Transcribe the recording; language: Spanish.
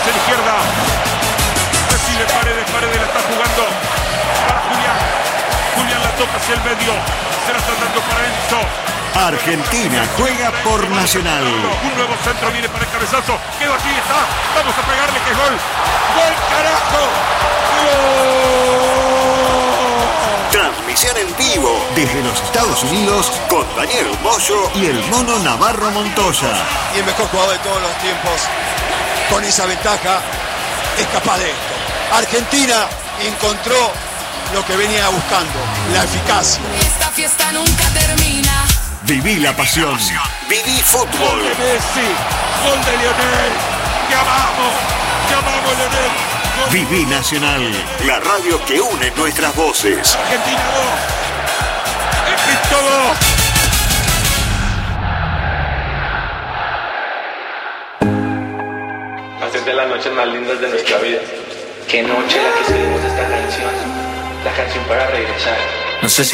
hacia la izquierda. Recibe Paredes la está jugando para Julián. Julián la toca hacia el medio. Se la están dando para Enzo. Argentina juega por Nacional. Un nuevo centro viene para el cabezazo. Quedó aquí, está. Vamos a pegarle que es gol. ¡Gol, carajo! ¡Gol! Transmisión en vivo desde los Estados Unidos con Daniel Moyo y el Mono Navarro Montoya. Y el mejor jugador de todos los tiempos, con esa ventaja, es capaz de esto. Argentina encontró lo que venía buscando, la eficacia. Esta fiesta nunca termina. Viví la pasión. Viví fútbol. Gol de Messi, gol de Lionel. ¡Te amamos! ¡Te amamos, Lionel! Gol. Viví Nacional, la radio que une nuestras voces. Argentina 2. Egipto 2. Hacer de las noches más lindas de nuestra vida. Qué noche la que escribimos esta canción. La canción para regresar. No sé si